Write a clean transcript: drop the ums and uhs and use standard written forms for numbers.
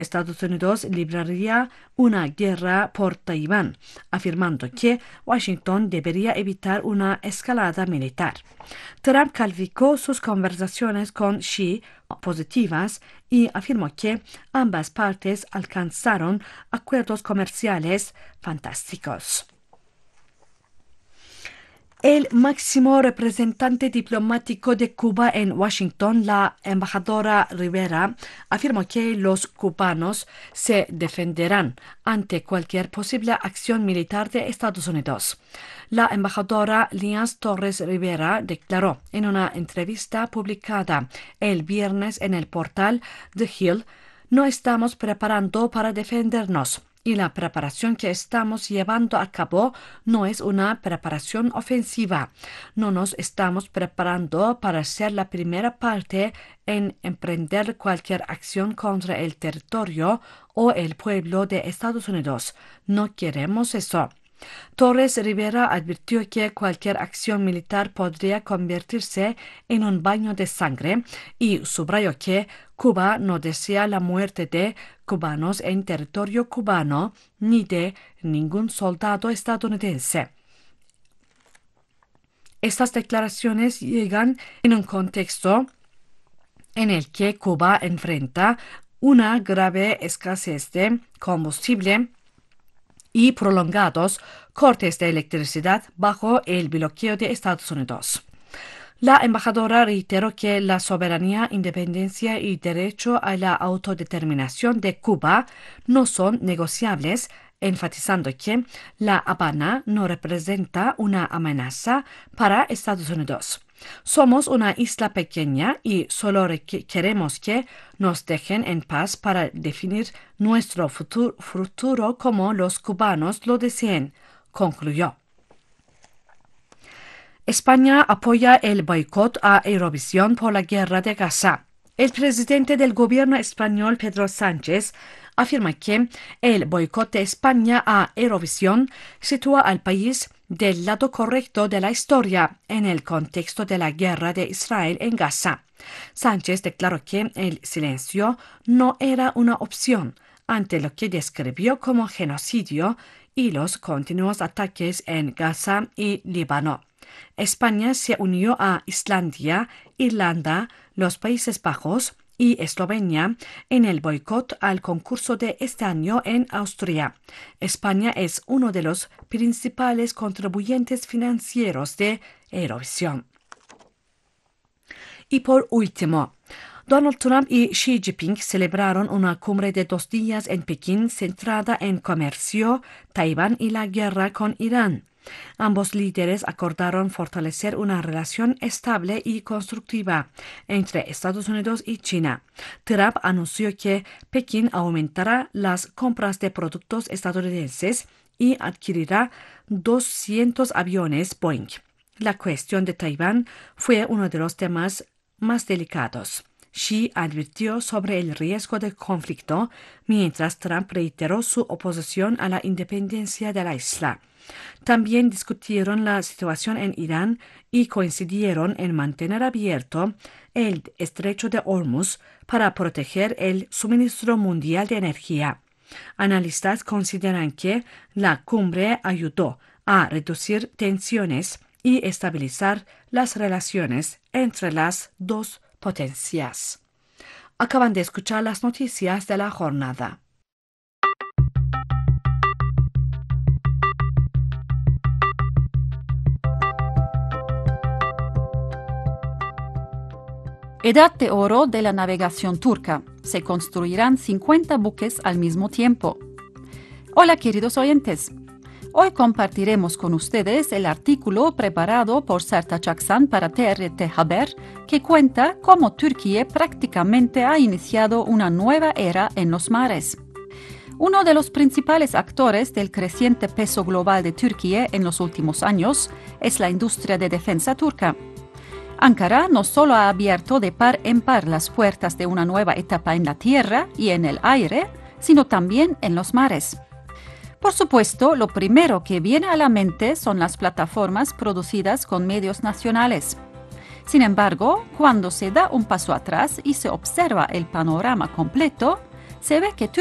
Estados Unidos libraría una guerra por Taiwán, afirmando que Washington debería evitar una escalada militar. Trump calificó sus conversaciones con Xi positivas y afirmó que ambas partes alcanzaron acuerdos comerciales fantásticos. El máximo representante diplomático de Cuba en Washington, la embajadora Rivera, afirmó que los cubanos se defenderán ante cualquier posible acción militar de Estados Unidos. La embajadora Liaz Torres Rivera declaró en una entrevista publicada el viernes en el portal The Hill: "No estamos preparando para defendernos. Y la preparación que estamos llevando a cabo no es una preparación ofensiva. No nos estamos preparando para ser la primera parte en emprender cualquier acción contra el territorio o el pueblo de Estados Unidos. No queremos eso". Torres Rivera advirtió que cualquier acción militar podría convertirse en un baño de sangre y subrayó que Cuba no desea la muerte de cubanos en territorio cubano ni de ningún soldado estadounidense. Estas declaraciones llegan en un contexto en el que Cuba enfrenta una grave escasez de combustible y prolongados cortes de electricidad bajo el bloqueo de Estados Unidos. La embajadora reiteró que la soberanía, independencia y derecho a la autodeterminación de Cuba no son negociables, enfatizando que La Habana no representa una amenaza para Estados Unidos. "Somos una isla pequeña y solo queremos que nos dejen en paz para definir nuestro futuro como los cubanos lo deseen", concluyó. España apoya el boicot a Eurovisión por la guerra de Gaza. El presidente del gobierno español, Pedro Sánchez, afirma que el boicot de España a Eurovisión sitúa al país del lado correcto de la historia en el contexto de la guerra de Israel en Gaza. Sánchez declaró que el silencio no era una opción ante lo que describió como genocidio y los continuos ataques en Gaza y Líbano. España se unió a Islandia, Irlanda, los Países Bajos y Eslovenia en el boicot al concurso de este año en Austria. España es uno de los principales contribuyentes financieros de Eurovisión. Y por último, Donald Trump y Xi Jinping celebraron una cumbre de 2 días en Pekín centrada en comercio, Taiwán y la guerra con Irán. Ambos líderes acordaron fortalecer una relación estable y constructiva entre Estados Unidos y China. Trump anunció que Pekín aumentará las compras de productos estadounidenses y adquirirá 200 aviones Boeing. La cuestión de Taiwán fue uno de los temas más delicados. Xi advirtió sobre el riesgo de conflicto, mientras Trump reiteró su oposición a la independencia de la isla. También discutieron la situación en Irán y coincidieron en mantener abierto el estrecho de Hormuz para proteger el suministro mundial de energía. Analistas consideran que la cumbre ayudó a reducir tensiones y estabilizar las relaciones entre las dos potencias. Acaban de escuchar las noticias de la jornada. Edad de oro de la navegación turca. Se construirán 50 buques al mismo tiempo. Hola, queridos oyentes. Hoy compartiremos con ustedes el artículo preparado por Sertaç Aksan para TRT Haber, que cuenta cómo Turquía prácticamente ha iniciado una nueva era en los mares. Uno de los principales actores del creciente peso global de Turquía en los últimos años es la industria de defensa turca. Ankara no solo ha abierto de par en par las puertas de una nueva etapa en la tierra y en el aire, sino también en los mares. Por supuesto, lo primero que viene a la mente son las plataformas producidas con medios nacionales. Sin embargo, cuando se da un paso atrás y se observa el panorama completo, Se ve que